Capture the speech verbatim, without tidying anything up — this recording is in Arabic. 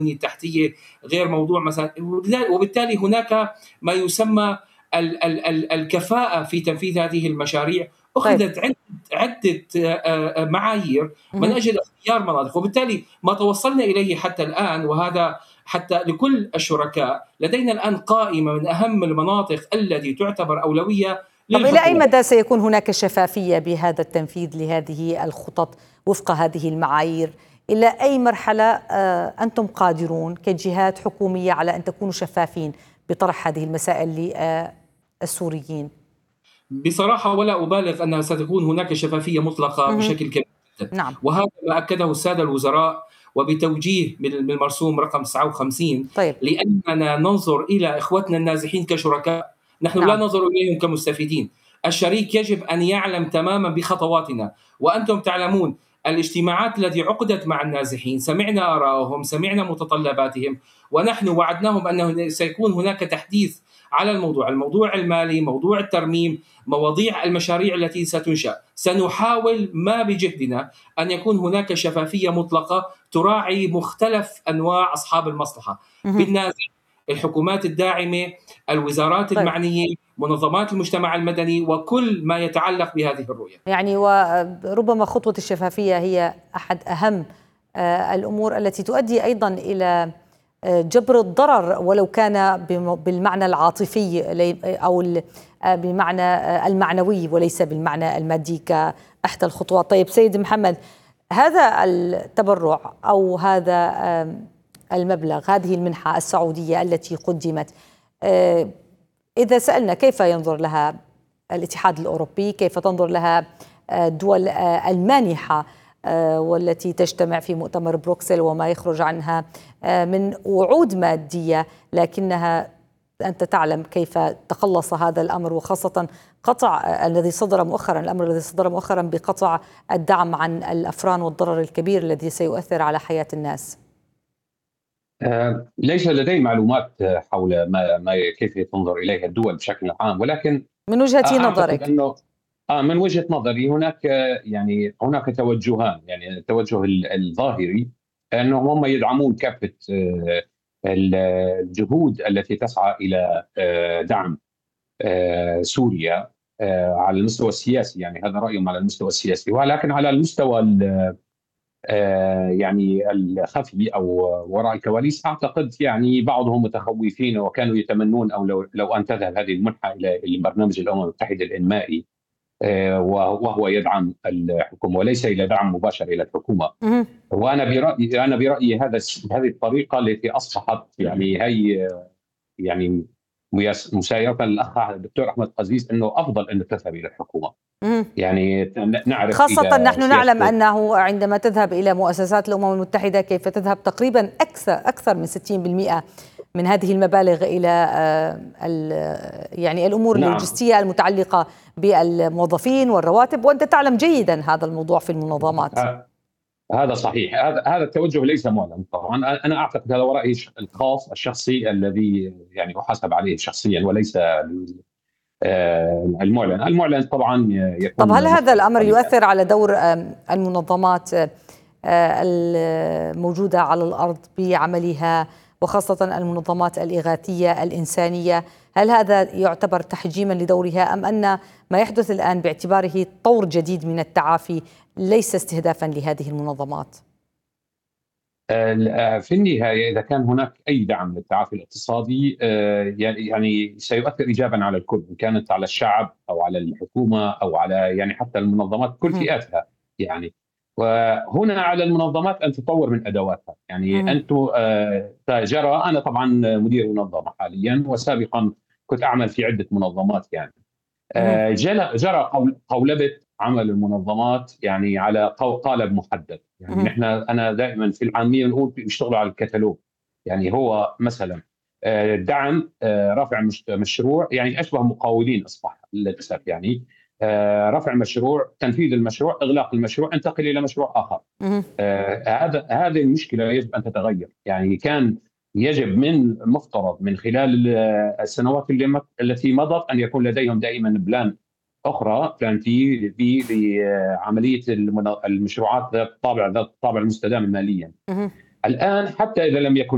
التحتية غير موضوع مثلا، وبالتالي هناك ما يسمى ال ال ال الكفاءة في تنفيذ هذه المشاريع. أخذت طيب. عدة معايير من أجل اختيار مناطق، وبالتالي ما توصلنا إليه حتى الآن، وهذا حتى لكل الشركاء، لدينا الآن قائمة من أهم المناطق التي تعتبر أولوية. طب إلى أي مدى سيكون هناك شفافية بهذا التنفيذ لهذه الخطط وفق هذه المعايير؟ إلى أي مرحلة أنتم قادرون كجهات حكومية على أن تكونوا شفافين بطرح هذه المسائل للسوريين؟ بصراحة ولا أبالغ أنها ستكون هناك شفافية مطلقة بشكل كبير جدا. نعم. وهذا ما أكده السادة الوزراء وبتوجيه من المرسوم رقم تسعة وخمسين. طيب. لأننا ننظر إلى إخوتنا النازحين كشركاء، نحن نعم. لا ننظر إليهم كمستفيدين. الشريك يجب أن يعلم تماما بخطواتنا، وأنتم تعلمون الاجتماعات التي عقدت مع النازحين سمعنا آراءهم، سمعنا متطلباتهم، ونحن وعدناهم أنه سيكون هناك تحديث على الموضوع الموضوع المالي، موضوع الترميم، مواضيع المشاريع التي ستنشأ. سنحاول ما بجهدنا أن يكون هناك شفافية مطلقة تراعي مختلف أنواع أصحاب المصلحة، بالنازل الحكومات الداعمة، الوزارات طيب. المعنية، منظمات المجتمع المدني، وكل ما يتعلق بهذه الرؤية. يعني وربما خطوة الشفافية هي أحد أهم الأمور التي تؤدي أيضا إلى جبر الضرر، ولو كان بالمعنى العاطفي أو بالمعنى المعنوي وليس بالمعنى المادي كأحد الخطوات. طيب سيد محمد، هذا التبرع أو هذا المبلغ، هذه المنحة السعودية التي قدمت، إذا سألنا كيف ينظر لها الاتحاد الأوروبي، كيف تنظر لها الدول المانحة والتي تجتمع في مؤتمر بروكسل وما يخرج عنها من وعود مادية، لكنها أنت تعلم كيف تقلص هذا الأمر، وخاصة قطع الذي صدر مؤخرا الأمر الذي صدر مؤخرا بقطع الدعم عن الأفران والضرر الكبير الذي سيؤثر على حياة الناس. آه ليس لدي معلومات حول ما, ما كيف تنظر إليها الدول بشكل عام، ولكن من وجهة نظرك أنه آه من وجهة نظري هناك يعني هناك توجهان. يعني التوجه الظاهري أنه هم يدعمون كافة آه الجهود التي تسعى إلى آه دعم آه سوريا آه على المستوى السياسي، يعني هذا رأيهم على المستوى السياسي، ولكن على المستوى آه يعني الخفي أو وراء الكواليس أعتقد يعني بعضهم متخوفين وكانوا يتمنون أو لو, لو أن تذهب هذه المنحة إلى البرنامج الأمم المتحدة الإنمائي آه وهو يدعم الحكومة وليس إلى دعم مباشر إلى الحكومة. وأنا برأيي أنا برأيي هذا هذه الطريقة التي أصبحت يعني هي يعني مسايرة للأخ الدكتور أحمد قزيز أنه أفضل أن تذهب إلى الحكومة. يعني نعرف خاصة نحن نعلم أنه عندما تذهب إلى مؤسسات الأمم المتحدة كيف تذهب تقريبا أكثر أكثر من ستين بالمئة من هذه المبالغ إلى يعني الأمور نعم. اللوجستية المتعلقة بالموظفين والرواتب، وأنت تعلم جيدا هذا الموضوع في المنظمات. هذا صحيح، هذا هذا التوجه ليس معلن طبعا. أنا أعتقد هذا ورأيي الخاص الشخصي الذي يعني أحاسب عليه شخصيا وليس المعلن. المعلن طبعا يكون. طب هل هذا الأمر يؤثر على دور المنظمات الموجودة على الأرض بعملها، وخاصة المنظمات الإغاثية الإنسانية؟ هل هذا يعتبر تحجيما لدورها، أم أن ما يحدث الآن باعتباره طور جديد من التعافي ليس استهدافا لهذه المنظمات؟ في النهاية إذا كان هناك أي دعم للتعافي الاقتصادي يعني سيؤثر إيجابا على الكل، إن كانت على الشعب أو على الحكومة أو على يعني حتى المنظمات كل فئاتها. يعني وهنا على المنظمات أن تطور من أدواتها. يعني أنتم جرى أنا طبعا مدير منظمة حاليا، وسابقا كنت أعمل في عدة منظمات. يعني جرى قولبة عمل المنظمات يعني على قالب محدد. يعني نحن انا دائما في العاميه نقول بيشتغلوا على الكتالوج. يعني هو مثلا دعم رفع مشروع، يعني اشبه مقاولين اصبح للاسف. يعني رفع مشروع، تنفيذ المشروع، اغلاق المشروع، انتقل الى مشروع اخر. هذا هذه المشكله يجب ان تتغير. يعني كان يجب من مفترض من خلال السنوات التي مضت ان يكون لديهم دائما بلان اخرى، بلان تي لعمليه المشروعات ذات الطابع ذات الطابع المستدام ماليا. الان حتى اذا لم يكن